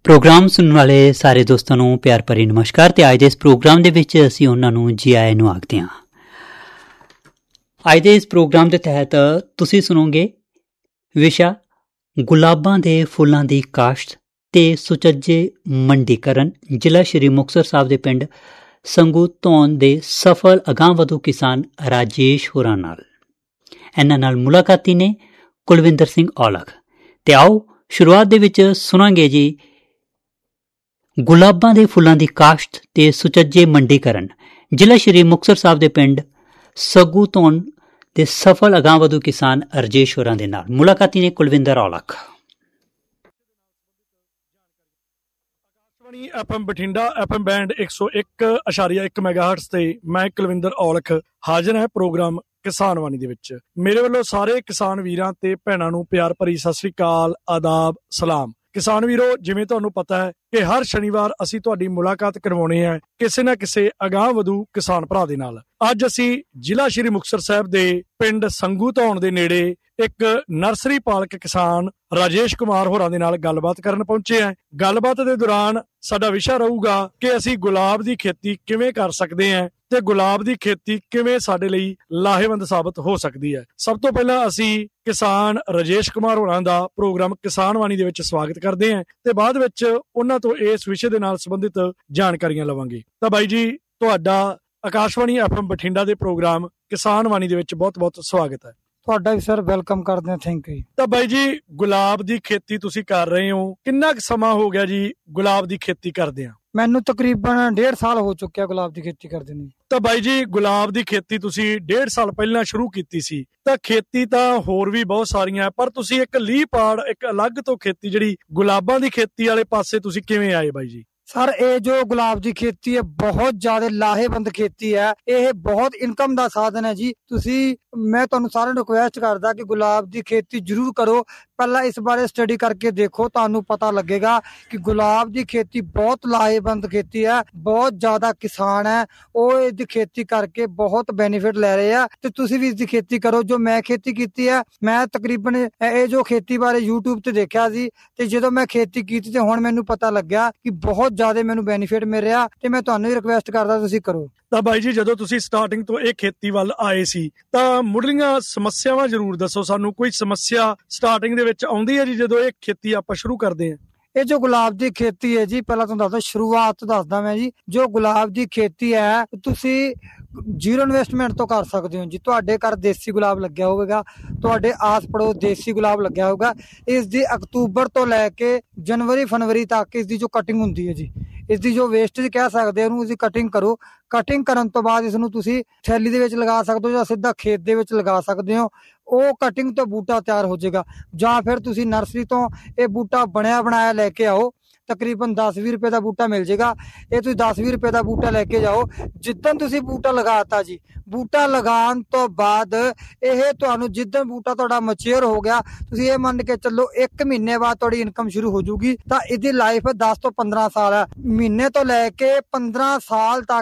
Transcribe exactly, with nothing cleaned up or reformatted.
Programme ਸੁਣਨ ਵਾਲੇ ਸਾਰੇ ਦੋਸਤਾਂ ਨੂੰ ਪਿਆਰ ਭਰੀ ਨਮਸਕਾਰ। ਤੇ ਅੱਜ ਦੇ ਇਸ ਪ੍ਰੋਗਰਾਮ ਦੇ ਵਿੱਚ ਅਸੀਂ ਉਹਨਾਂ ਨੂੰ ਜੀ ਆਇਆਂ ਨੂੰ ਆਖਦੇ ਹਾਂ। ਅੱਜ ਦੇ ਇਸ ਪ੍ਰੋਗਰਾਮ ਦੇ ਤਹਿਤ ਤੁਸੀਂ ਸੁਣੋਗੇ ਵਿਸ਼ਾ ਗੁਲਾਬਾਂ ਦੇ ਫੁੱਲਾਂ ਦੀ ਕਾਸ਼ਤ ਤੇ ਸੁਚੱਜੇ ਮੰਡੀਕਰਨ, ਜ਼ਿਲ੍ਹਾ ਸ਼੍ਰੀ ਮੁਕਤਸਰ ਸਾਹਿਬ ਦੇ ਪਿੰਡ ਸੰਗੂ ਧੌਣ ਦੇ ਸਫਲ ਅਗਾਂਹਵਧੂ ਕਿਸਾਨ ਰਾਜੇਸ਼ ਹੋਰਾਂ ਨਾਲ। ਇਹਨਾਂ ਨਾਲ ਮੁਲਾਕਾਤੀ ਨੇ ਕੁਲਵਿੰਦਰ ਸਿੰਘ ਔਲਖ। ਤੇ ਆਓ ਸ਼ੁਰੂਆਤ ਦੇ ਵਿੱਚ ਸੁਣਾਂਗੇ ਜੀ ਗੁਲਾਬਾਂ ਦੇ ਫੁੱਲਾਂ ਦੀ ਕਾਸ਼ਤ ਤੇ ਸੁਚੱਜੇ ਮੰਡੀਕਰਨ, ਜ਼ਿਲ੍ਹਾ ਸ਼੍ਰੀ ਮੁਕਤਸਰ ਸਾਹਿਬ ਦੇ ਪਿੰਡ ਸੰਗੂ ਧੌਣ ਦੇ ਸਫਲ ਅਗਾਂਹਵਧੂ ਕਿਸਾਨ ਰਾਜੇਸ਼ ਹੋਰਾਂ ਦੇ ਨਾਲ। ਮੁਲਾਕਾਤੀ ਨੇ Kulwinder Aulakh. F M Bathinda F M band ਇੱਕ ਸੌ ਇੱਕ ਅਸ਼ਾਰੀਆ ਇੱਕ ਮੈਗਾਹਰਟਜ਼ ਤੇ ਮੈਂ ਕੁਲਵਿੰਦਰ ਔਲਖ ਹਾਜ਼ਰ ਹੈ ਪ੍ਰੋਗਰਾਮ ਕਿਸਾਨ ਵਾਣੀ ਦੇ ਵਿੱਚ। ਮੇਰੇ ਵੱਲੋਂ ਸਾਰੇ ਕਿਸਾਨ ਵੀਰਾਂ ਤੇ ਭੈਣਾਂ ਨੂੰ ਪਿਆਰ ਭਰੀ ਸਤਿ ਸ੍ਰੀ ਅਕਾਲ, ਆਦਾਬ, ਸਲਾਮ। ਕਿਸਾਨ ਵੀਰੋ, ਜਿਵੇਂ ਤੁਹਾਨੂੰ ਪਤਾ ਹੈ ਕਿ ਹਰ ਸ਼ਨੀਵਾਰ ਅਸੀਂ ਤੁਹਾਡੀ ਮੁਲਾਕਾਤ ਕਰਵਾਉਣੀ ਹੈ ਕਿਸੇ ਨਾ ਕਿਸੇ ਅਗਾਂਹਵਧੂ ਕਿਸਾਨ ਭਰਾ ਦੇ ਨਾਲ। ਅੱਜ ਅਸੀਂ ਜ਼ਿਲ੍ਹਾ ਸ਼੍ਰੀ ਮੁਕਤਸਰ ਸਾਹਿਬ ਦੇ ਪਿੰਡ ਸੰਗੂ ਧੌਣ ਦੇ ਨੇੜੇ ਇੱਕ ਨਰਸਰੀ ਪਾਲਕ ਕਿਸਾਨ ਰਾਜੇਸ਼ ਕੁਮਾਰ ਹੋਰਾਂ ਦੇ ਨਾਲ ਗੱਲਬਾਤ ਕਰਨ ਪਹੁੰਚੇ ਹਾਂ। ਗੱਲਬਾਤ ਦੇ ਦੌਰਾਨ ਸਾਡਾ ਵਿਸ਼ਾ ਰਹੂਗਾ ਕਿ ਅਸੀਂ ਗੁਲਾਬ ਦੀ ਖੇਤੀ ਕਿਵੇਂ ਕਰ ਸਕਦੇ ਹਾਂ ਤੇ ਗੁਲਾਬ ਦੀ ਖੇਤੀ ਕਿਵੇਂ ਸਾਡੇ ਲਈ ਲਾਹੇਵੰਦ ਸਾਬਤ ਹੋ ਸਕਦੀ ਹੈ। ਸਭ ਤੋਂ ਪਹਿਲਾਂ ਅਸੀਂ ਕਿਸਾਨ ਰਾਜੇਸ਼ ਕੁਮਾਰ ਹੋਰਾਂ ਦਾ ਪ੍ਰੋਗਰਾਮ ਕਿਸਾਨ ਵਾਣੀ ਦੇ ਵਿੱਚ ਸਵਾਗਤ ਕਰਦੇ ਹਾਂ ਤੇ ਬਾਅਦ ਵਿੱਚ ਉਹਨਾਂ ਤੋਂ ਇਸ ਵਿਸ਼ੇ ਦੇ ਨਾਲ ਸੰਬੰਧਿਤ ਜਾਣਕਾਰੀਆਂ ਲਵਾਂਗੇ। ਤਾਂ ਬਾਈ ਜੀ, ਤੁਹਾਡਾ ਆਕਾਸ਼ਵਾਣੀ ਐਫ ਐਮ ਬਠਿੰਡਾ ਦੇ ਪ੍ਰੋਗਰਾਮ ਕਿਸਾਨ ਵਾਣੀ ਦੇ ਵਿੱਚ ਬਹੁਤ ਬਹੁਤ ਸਵਾਗਤ ਹੈ। ਤੁਹਾਡਾ ਵੀ ਸਰ ਵੈਲਕਮ ਕਰਦੇ ਹਾਂ, ਥੈਂਕ ਯੂ। ਤਾਂ ਬਾਈ ਜੀ, ਗੁਲਾਬ ਦੀ ਖੇਤੀ ਤੁਸੀਂ ਕਰ ਰਹੇ ਹੋ, ਕਿੰਨਾ ਕੁ ਸਮਾਂ ਹੋ ਗਿਆ ਜੀ ਗੁਲਾਬ ਦੀ ਖੇਤੀ ਕਰਦੇ ਆ? ਮੈਨੂੰ ਤਕਰੀਬਨ ਡੇਢ ਸਾਲ ਹੋ ਚੁੱਕਿਆ ਗੁਲਾਬ ਦੀ ਖੇਤੀ ਕਰਦੇ ਨੂੰ। ਤਾਂ ਬਾਈ ਜੀ, ਗੁਲਾਬ ਦੀ ਖੇਤੀ ਤੁਸੀਂ ਡੇਢ ਸਾਲ ਪਹਿਲਾਂ ਸ਼ੁਰੂ ਕੀਤੀ ਸੀ, ਤਾਂ ਖੇਤੀ ਤਾਂ ਹੋਰ ਵੀ ਬਹੁਤ ਸਾਰੀਆਂ, ਪਰ ਤੁਸੀਂ ਇੱਕ ਲੀਹ ਪਾੜ ਇੱਕ ਅਲੱਗ ਤੋਂ ਖੇਤੀ ਜਿਹੜੀ ਗੁਲਾਬਾਂ ਦੀ ਖੇਤੀ ਵਾਲੇ ਪਾਸੇ ਤੁਸੀਂ ਕਿਵੇਂ ਆਏ ਬਾਈ ਜੀ? ਸਰ, ਇਹ ਜੋ ਗੁਲਾਬ ਦੀ ਖੇਤੀ ਹੈ ਬਹੁਤ ਜ਼ਿਆਦਾ ਲਾਹੇਵੰਦ ਖੇਤੀ ਹੈ। ਇਹ ਬਹੁਤ ਇਨਕਮ ਦਾ ਸਾਧਨ ਹੈ ਜੀ। ਤੁਸੀਂ ਮੈਂ ਤੁਹਾਨੂੰ ਸਾਰਿਆਂ ਨੂੰ ਰਿਕੁਐਸਟ ਕਰਦਾ ਕਿ ਗੁਲਾਬ ਦੀ ਖੇਤੀ ਜ਼ਰੂਰ ਕਰੋ। ਪਹਿਲਾਂ ਇਸ ਬਾਰੇ ਸਟੱਡੀ ਕਰਕੇ ਦੇਖੋ, ਤੁਹਾਨੂੰ ਪਤਾ ਲੱਗੇਗਾ ਕਿ ਗੁਲਾਬ ਦੀ ਖੇਤੀ ਬਹੁਤ ਲਾਹੇਵੰਦ ਖੇਤੀ ਹੈ। ਬਹੁਤ ਜ਼ਿਆਦਾ ਕਿਸਾਨ ਹੈ ਉਹ ਇਹਦੀ ਖੇਤੀ ਕਰਕੇ ਬਹੁਤ ਬੈਨੀਫਿਟ ਲੈ ਰਹੇ ਆ ਤੇ ਤੁਸੀਂ ਵੀ ਇਸ ਦੀ ਖੇਤੀ ਕਰੋ। ਜੋ ਮੈਂ ਖੇਤੀ ਕੀਤੀ ਹੈ, ਮੈਂ ਤਕਰੀਬਨ ਇਹ ਜੋ ਖੇਤੀ ਬਾਰੇ ਯੂਟਿਊਬ ਤੇ ਦੇਖਿਆ ਸੀ ਤੇ ਜਦੋਂ ਮੈਂ ਖੇਤੀ ਕੀਤੀ ਤੇ ਹੁਣ ਮੈਨੂੰ ਪਤਾ ਲੱਗਿਆ ਕਿ ਬਹੁਤ ਜ਼ਿਆਦਾ ਮੈਨੂੰ ਬੈਨੀਫਿਟ ਮਿਲ ਰਿਹਾ ਤੇ ਮੈਂ ਤੁਹਾਨੂੰ ਵੀ ਰਿਕੁਐਸਟ ਕਰਦਾ ਤੁਸੀਂ ਕਰੋ। ਤਾਂ ਬਾਈ ਜੀ, ਜਦੋਂ ਤੁਸੀਂ ਸਟਾਰਟਿੰਗ ਤੋਂ ਇਹ ਖੇਤੀ ਵੱਲ ਆਏ ਸੀ ਤਾਂ ਮੁੱਢਲੀਆਂ ਸਮੱਸਿਆਵਾਂ ਜ਼ਰੂਰ ਦੱਸੋ ਸਾਨੂੰ। ਕੋਈ ਸਮੱਸਿਆ ਸਟਾਰਟਿੰਗ ਦੇ ਵਿੱਚ ਆਉਂਦੀ ਹੈ ਜੀ ਜਦੋਂ ਇਹ ਖੇਤੀ ਆਪਾਂ ਸ਼ੁਰੂ ਕਰਦੇ ਹਾਂ? ਇਹ ਜੋ ਗੁਲਾਬ ਦੀ ਖੇਤੀ ਹੈ ਜੀ, ਪਹਿਲਾਂ ਤੁਹਾਨੂੰ ਦੱਸਦਾ ਸ਼ੁਰੂਆਤ ਤੋਂ ਦੱਸਦਾ ਮੈਂ ਜੀ। ਜੋ ਗੁਲਾਬ ਦੀ ਖੇਤੀ ਹੈ ਤੁਸੀਂ ਜ਼ੀਰੋ ਇਨਵੈਸਟਮੈਂਟ ਤੋਂ ਕਰ ਸਕਦੇ ਹੋ ਜੀ। ਤੁਹਾਡੇ ਘਰ ਦੇਸੀ ਗੁਲਾਬ ਲੱਗਿਆ ਹੋਵੇਗਾ, ਤੁਹਾਡੇ ਆਸ ਪੜੋਸ ਦੇਸੀ ਗੁਲਾਬ ਲੱਗਿਆ ਹੋਊਗਾ। ਇਸ ਦੀ ਅਕਤੂਬਰ ਤੋਂ ਲੈ ਕੇ ਜਨਵਰੀ ਫਰਵਰੀ ਤੱਕ ਇਸ ਦੀ ਜੋ ਕਟਿੰਗ ਹੁੰਦੀ ਹੈ ਜੀ, ਇਸ ਦੀ ਜੋ ਵੇਸਟੇਜ ਕਹਿ ਸਕਦੇ ਹੋ ਉਹਨੂੰ, ਇਸਦੀ ਕਟਿੰਗ ਕਰੋ। ਕਟਿੰਗ ਕਰਨ ਤੋਂ ਬਾਅਦ ਇਸ ਨੂੰ ਤੁਸੀਂ ਥੈਲੀ ਦੇ ਵਿੱਚ ਲਗਾ ਸਕਦੇ ਹੋ ਜਾਂ ਸਿੱਧਾ ਖੇਤ ਦੇ ਵਿੱਚ ਲਗਾ ਸਕਦੇ ਹੋ। ਉਹ ਕਟਿੰਗ ਤੋਂ ਬੂਟਾ ਤਿਆਰ ਹੋ ਜਾਏਗਾ। ਜਾਂ ਫਿਰ ਤੁਸੀਂ ਨਰਸਰੀ ਤੋਂ ਇਹ ਬੂਟਾ ਬਣਿਆ ਬਣਾਇਆ ਲੈ ਕੇ ਆਓ। ਤਕਰੀਬਨ ਦਸ ਵੀਹ ਰੁਪਏ ਦਾ ਬੂਟਾ ਮਿਲ ਜਾਏਗਾ। ਇਹ ਤੁਸੀਂ ਦਸ ਵੀਹ ਰੁਪਏ ਦਾ ਬੂਟਾ ਲੈ ਕੇ ਜਾਓ। ਜਿੱਦਣ ਤੁਸੀਂ ਬੂਟਾ ਲਗਾਤਾ ਜੀ, ਬੂਟਾ ਲਗਾਉਣ ਤੋਂ ਬਾਅਦ ਇਹ ਤੁਹਾਨੂੰ ਜਿੱਦਣ ਬੂਟਾ ਤੁਹਾਡਾ ਮੈਚੁਰ ਹੋ ਗਿਆ, ਤੁਸੀਂ ਇਹ ਮੰਨ ਕੇ ਚੱਲੋ ਇੱਕ ਮਹੀਨੇ ਬਾਅਦ ਤੁਹਾਡੀ ਇਨਕਮ ਸ਼ੁਰੂ ਹੋ ਜਾਊਗੀ। ਤਾਂ ਇਹਦੀ ਲਾਈਫ ਦਸ ਤੋਂ ਪੰਦਰਾਂ ਸਾਲ ਹੈ। ਮਹੀਨੇ ਤੋਂ ਲੈ ਕੇ ਪੰਦਰਾਂ ਸਾਲ ਤੱਕ